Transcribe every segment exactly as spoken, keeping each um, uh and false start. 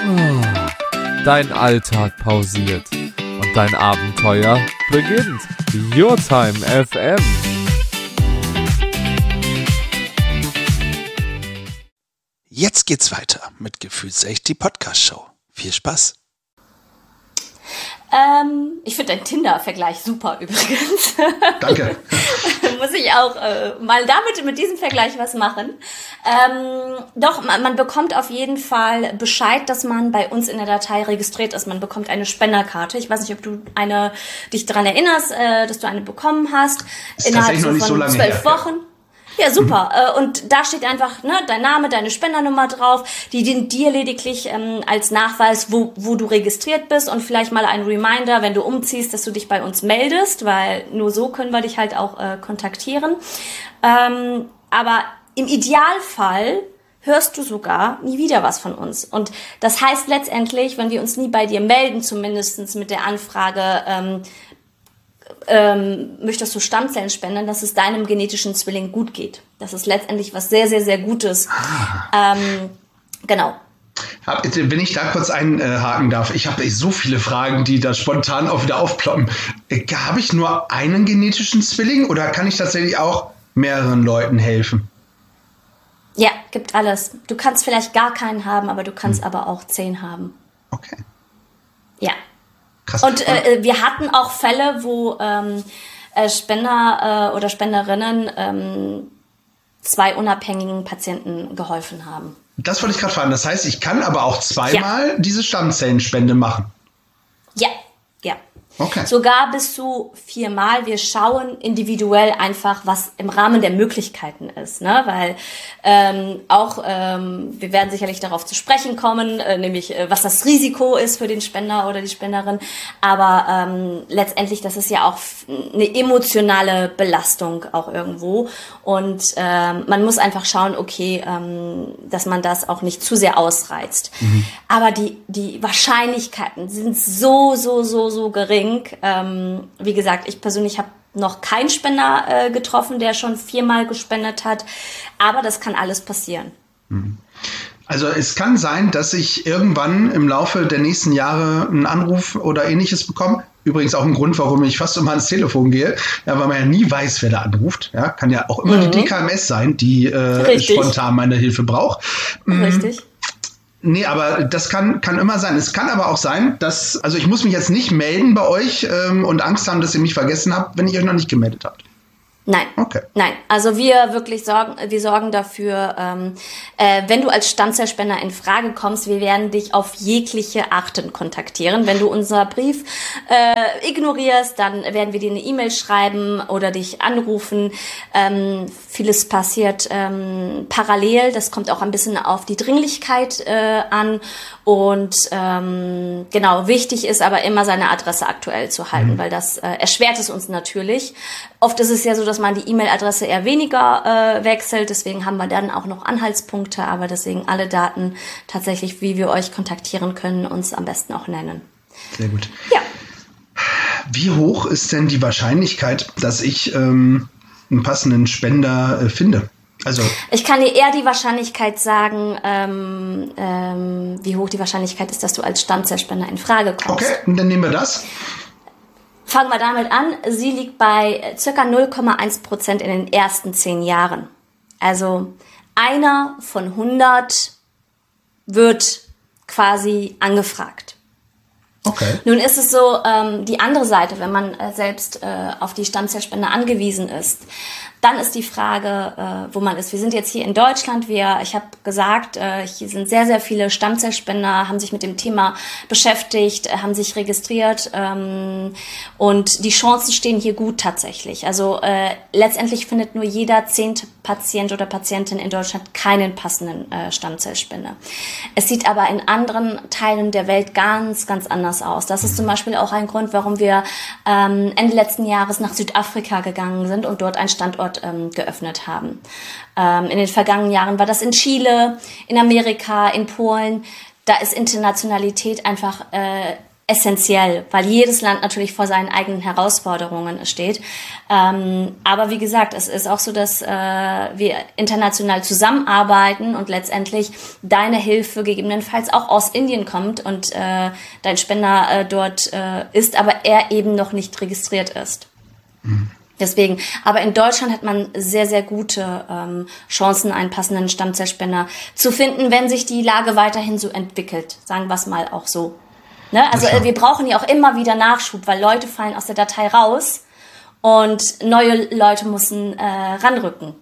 Dein Alltag pausiert und dein Abenteuer beginnt. Your Time F M. Jetzt geht's weiter mit Gefühlsecht, die Podcast-Show. Viel Spaß. Ähm, ich finde deinen Tinder-Vergleich super übrigens. Danke. Muss ich auch äh, mal damit, mit diesem Vergleich was machen. Ähm, doch, man, man bekommt auf jeden Fall Bescheid, dass man bei uns in der Datei registriert ist. Man bekommt eine Spenderkarte. Ich weiß nicht, ob du eine, dich daran erinnerst, äh, dass du eine bekommen hast. Das ist innerhalb noch nicht so von so lange zwölf her, Wochen. Ja, super. Mhm. Und da steht einfach ne, dein Name, deine Spendernummer drauf, die dient dir lediglich ähm, als Nachweis, wo, wo du registriert bist und vielleicht mal ein Reminder, wenn du umziehst, dass du dich bei uns meldest, weil nur so können wir dich halt auch äh, kontaktieren. Ähm, aber im Idealfall hörst du sogar nie wieder was von uns. Und das heißt letztendlich, wenn wir uns nie bei dir melden, zumindest mit der Anfrage, ähm, Ähm, möchtest du Stammzellen spenden, dass es deinem genetischen Zwilling gut geht. Das ist letztendlich was sehr, sehr, sehr Gutes. Ah. Ähm, genau. Wenn ich da kurz einhaken darf, ich habe so viele Fragen, die da spontan auch wieder aufploppen. Habe ich nur einen genetischen Zwilling oder kann ich tatsächlich auch mehreren Leuten helfen? Ja, gibt alles. Du kannst vielleicht gar keinen haben, aber du kannst hm. aber auch zehn haben. Okay. Ja. Krass. Und äh, wir hatten auch Fälle, wo ähm, äh, Spender äh, oder Spenderinnen ähm, zwei unabhängigen Patienten geholfen haben. Das wollte ich gerade fragen. Das heißt, ich kann aber auch zweimal ja. diese Stammzellenspende machen? Ja, ja. Okay. Sogar bis zu viermal. Wir schauen individuell einfach, was im Rahmen der Möglichkeiten ist, ne? Weil ähm, auch, ähm, wir werden sicherlich darauf zu sprechen kommen, äh, nämlich äh, was das Risiko ist für den Spender oder die Spenderin. Aber ähm, letztendlich, das ist ja auch eine emotionale Belastung auch irgendwo. Und ähm, man muss einfach schauen, okay, ähm, dass man das auch nicht zu sehr ausreizt. Mhm. Aber die, die Wahrscheinlichkeiten sind so, so, so, so gering. Ähm, wie gesagt, ich persönlich habe noch keinen Spender äh, getroffen, der schon viermal gespendet hat. Aber das kann alles passieren. Also es kann sein, dass ich irgendwann im Laufe der nächsten Jahre einen Anruf oder Ähnliches bekomme. Übrigens auch ein Grund, warum ich fast immer ans Telefon gehe, ja, weil man ja nie weiß, wer da anruft. Ja, kann ja auch immer mhm. die D K M S sein, die äh, spontan meine Hilfe braucht. Richtig. Nee, aber das kann kann immer sein. Es kann aber auch sein, dass, also ich muss mich jetzt nicht melden bei euch ähm, und Angst haben, dass ihr mich vergessen habt, wenn ihr euch noch nicht gemeldet habt. Nein, okay. Nein. Also wir wirklich sorgen, wir sorgen dafür, ähm, äh, wenn du als Stammzellspender in Frage kommst, wir werden dich auf jegliche Arten kontaktieren. Wenn du unser Brief äh, ignorierst, dann werden wir dir eine E-Mail schreiben oder dich anrufen. Ähm, vieles passiert ähm, parallel. Das kommt auch ein bisschen auf die Dringlichkeit äh, an. Und ähm, genau, wichtig ist aber immer seine Adresse aktuell zu halten, mhm. weil das äh, erschwert es uns natürlich. Oft ist es ja so, dass man die E-Mail-Adresse eher weniger äh, wechselt. Deswegen haben wir dann auch noch Anhaltspunkte, aber deswegen alle Daten tatsächlich, wie wir euch kontaktieren können, uns am besten auch nennen. Sehr gut. Ja. Wie hoch ist denn die Wahrscheinlichkeit, dass ich ähm, einen passenden Spender äh, finde? Also ich kann dir eher die Wahrscheinlichkeit sagen, ähm, ähm, wie hoch die Wahrscheinlichkeit ist, dass du als Stammzellspender in Frage kommst. Okay, dann nehmen wir das. Fangen wir damit an. Sie liegt bei ca. null Komma eins Prozent in den ersten zehn Jahren. Also einer von hundert wird quasi angefragt. Okay. Nun ist es so, ähm, die andere Seite, wenn man äh, selbst äh, auf die Stammzellspende angewiesen ist, dann ist die Frage, äh, wo man ist. Wir sind jetzt hier in Deutschland. Wir, ich habe gesagt, äh, hier sind sehr, sehr viele Stammzellspender, haben sich mit dem Thema beschäftigt, äh, haben sich registriert ähm, und die Chancen stehen hier gut tatsächlich. Also äh, letztendlich findet nur jeder zehnte Patient oder Patientin in Deutschland keinen passenden äh, Stammzellspender. Es sieht aber in anderen Teilen der Welt ganz, ganz anders aus. Das ist zum Beispiel auch ein Grund, warum wir ähm, Ende letzten Jahres nach Südafrika gegangen sind und dort einen Standort ähm, geöffnet haben. Ähm, in den vergangenen Jahren war das in Chile, in Amerika, in Polen. Da ist Internationalität einfach äh, essentiell, weil jedes Land natürlich vor seinen eigenen Herausforderungen steht. Ähm, aber wie gesagt, es ist auch so, dass äh, wir international zusammenarbeiten und letztendlich deine Hilfe gegebenenfalls auch aus Indien kommt und äh, dein Spender äh, dort äh, ist, aber er eben noch nicht registriert ist. Mhm. Deswegen, aber in Deutschland hat man sehr, sehr gute ähm, Chancen, einen passenden Stammzellspender zu finden, wenn sich die Lage weiterhin so entwickelt. Sagen wir es mal auch so. Ne? Also äh, wir brauchen ja auch immer wieder Nachschub, weil Leute fallen aus der Datei raus und neue Leute müssen äh, ranrücken.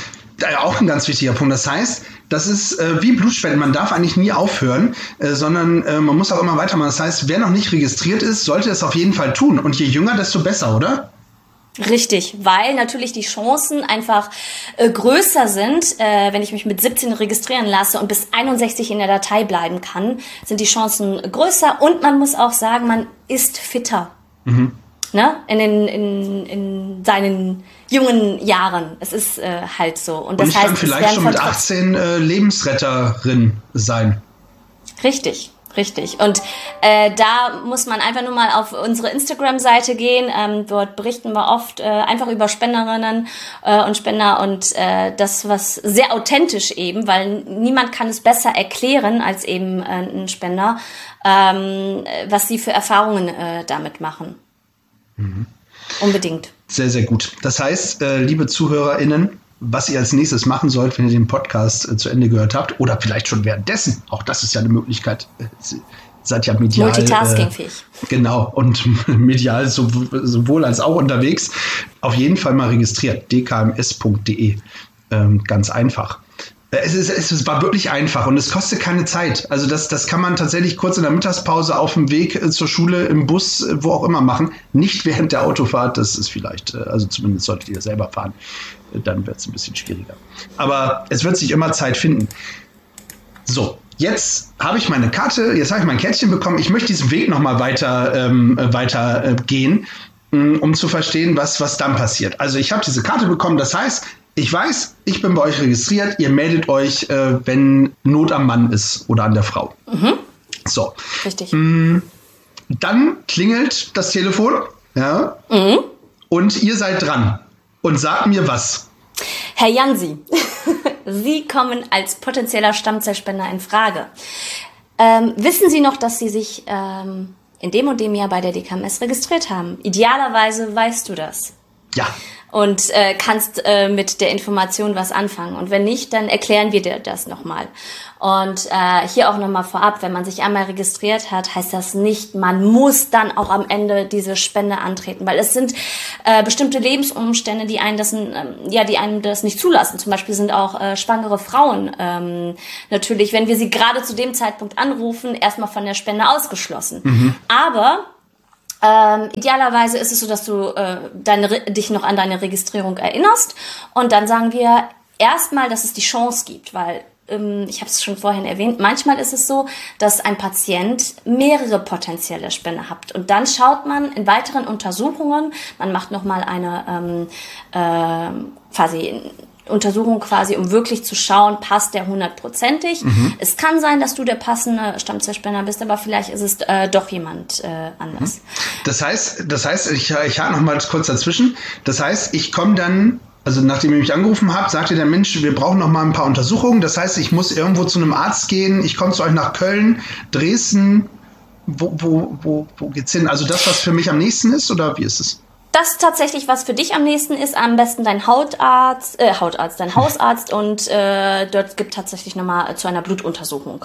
Auch ein ganz wichtiger Punkt. Das heißt, das ist äh, wie Blutspenden. Man darf eigentlich nie aufhören, äh, sondern äh, man muss auch immer weitermachen. Das heißt, wer noch nicht registriert ist, sollte es auf jeden Fall tun. Und je jünger, desto besser, oder? Richtig, weil natürlich die Chancen einfach äh, größer sind, äh, wenn ich mich mit siebzehn registrieren lasse und bis einundsechzig in der Datei bleiben kann, sind die Chancen größer und man muss auch sagen, man ist fitter. Mhm. Ne? In, den, in, in seinen jungen Jahren. Es ist äh, halt so. Und, das und ich heißt, kann vielleicht schon mit achtzehn äh, Lebensretterin sein. Richtig. Richtig. Und äh, da muss man einfach nur mal auf unsere Instagram-Seite gehen. Ähm, dort berichten wir oft äh, einfach über Spenderinnen äh, und Spender und äh, das, was sehr authentisch eben, weil niemand kann es besser erklären als eben äh, ein Spender, ähm, was sie für Erfahrungen äh, damit machen. Mhm. Unbedingt. Sehr, sehr gut. Das heißt, äh, liebe ZuhörerInnen, was ihr als nächstes machen sollt, wenn ihr den Podcast äh, zu Ende gehört habt oder vielleicht schon währenddessen. Auch das ist ja eine Möglichkeit. Äh, seid ja medial. Multitaskingfähig. Äh, genau. Und medial so, sowohl als auch unterwegs. Auf jeden Fall mal registriert. d k m s punkt d e. Ähm, ganz einfach. Es, ist, es war wirklich einfach und es kostet keine Zeit. Also das, das kann man tatsächlich kurz in der Mittagspause auf dem Weg zur Schule, im Bus, wo auch immer machen. Nicht während der Autofahrt. Das ist vielleicht, also zumindest solltet ihr selber fahren. Dann wird es ein bisschen schwieriger. Aber es wird sich immer Zeit finden. So, jetzt habe ich meine Karte, jetzt habe ich mein Kärtchen bekommen. Ich möchte diesen Weg nochmal weiter, ähm, weiter äh, gehen, um zu verstehen, was, was dann passiert. Also ich habe diese Karte bekommen, das heißt, ich weiß, ich bin bei euch registriert, ihr meldet euch, äh, wenn Not am Mann ist oder an der Frau. Mhm. So. Richtig. Dann klingelt das Telefon, ja, mhm. und ihr seid dran. Und sagt mir was. Herr Jansi, Sie kommen als potenzieller Stammzellspender in Frage. Ähm, wissen Sie noch, dass Sie sich ähm, in dem und dem Jahr bei der D K M S registriert haben? Idealerweise weißt du das. Ja. Und äh, kannst äh, mit der Information was anfangen. Und wenn nicht, dann erklären wir dir das nochmal. Und äh, hier auch nochmal vorab, wenn man sich einmal registriert hat, heißt das nicht, man muss dann auch am Ende diese Spende antreten, weil es sind äh, bestimmte Lebensumstände, die einen das, äh, ja, die einem das nicht zulassen. Zum Beispiel sind auch äh, schwangere Frauen ähm, natürlich, wenn wir sie gerade zu dem Zeitpunkt anrufen, erstmal von der Spende ausgeschlossen. Mhm. Aber Ähm, idealerweise ist es so, dass du äh, deine, dich noch an deine Registrierung erinnerst und dann sagen wir erstmal, dass es die Chance gibt, weil ähm, ich habe es schon vorhin erwähnt, manchmal ist es so, dass ein Patient mehrere potenzielle Spender hat und dann schaut man in weiteren Untersuchungen, man macht nochmal eine ähm, äh, quasi Untersuchung quasi, um wirklich zu schauen, passt der hundertprozentig. Mhm. Es kann sein, dass du der passende Stammzellspender bist, aber vielleicht ist es äh, doch jemand äh, anders. Das heißt, das heißt, ich, ich hake noch mal kurz dazwischen. Das heißt, ich komme dann, also nachdem ihr mich angerufen habt, sagte der Mensch, wir brauchen noch mal ein paar Untersuchungen. Das heißt, ich muss irgendwo zu einem Arzt gehen. Ich komme zu euch nach Köln, Dresden. Wo, wo, wo, wo geht's hin? Also das, was für mich am nächsten ist, oder wie ist es? Das ist tatsächlich, was für dich am nächsten ist, am besten dein Hautarzt, äh, Hautarzt, dein Hausarzt und äh, dort gibt tatsächlich nochmal zu einer Blutuntersuchung.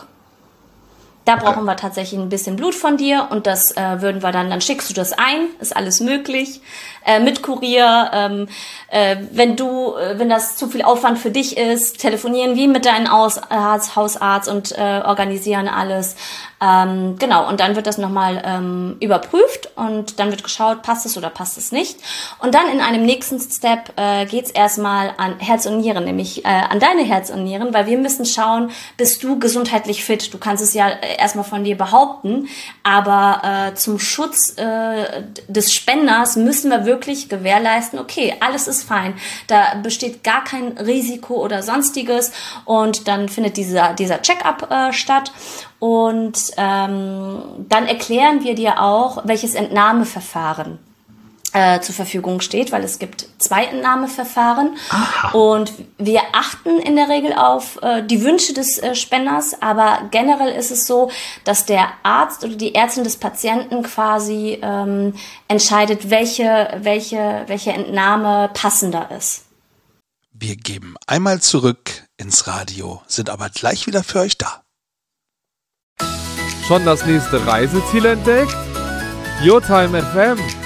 Da brauchen okay. wir tatsächlich ein bisschen Blut von dir und das äh, würden wir dann, dann schickst du das ein, ist alles möglich, äh, mit Kurier, ähm, äh, wenn du, äh, wenn das zu viel Aufwand für dich ist, telefonieren wir mit deinem Aus, äh, Hausarzt und äh, organisieren alles. Ähm, genau, und dann wird das nochmal ähm, überprüft und dann wird geschaut, passt es oder passt es nicht. Und dann in einem nächsten Step äh, geht's erstmal an Herz und Nieren, nämlich äh, an deine Herz und Nieren, weil wir müssen schauen, bist du gesundheitlich fit? Du kannst es ja erstmal von dir behaupten, aber äh, zum Schutz äh, des Spenders müssen wir wirklich gewährleisten, okay, alles ist fein, da besteht gar kein Risiko oder sonstiges und dann findet dieser, dieser Check-up äh, statt und ähm, dann erklären wir dir auch, welches Entnahmeverfahren Äh, zur Verfügung steht, weil es gibt zwei Entnahmeverfahren. Aha. Und wir achten in der Regel auf äh, die Wünsche des äh, Spenders, aber generell ist es so, dass der Arzt oder die Ärztin des Patienten quasi ähm, entscheidet, welche, welche, welche Entnahme passender ist. Wir geben einmal zurück ins Radio, sind aber gleich wieder für euch da. Schon das nächste Reiseziel entdeckt? Your Time F M.